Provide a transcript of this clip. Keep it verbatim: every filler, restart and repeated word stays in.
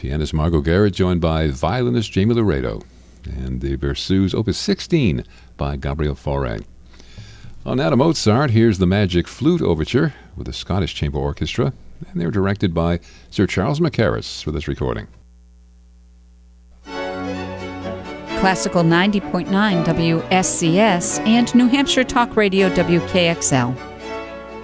Pianist Margot Garrett joined by violinist Jamie Laredo. And the Berceuse Opus sixteen by Gabriel Fauré. On now to Mozart, here's the Magic Flute Overture with the Scottish Chamber Orchestra, and they're directed by Sir Charles Mackerras for this recording. Classical ninety point nine W S C S and New Hampshire Talk Radio W K X L.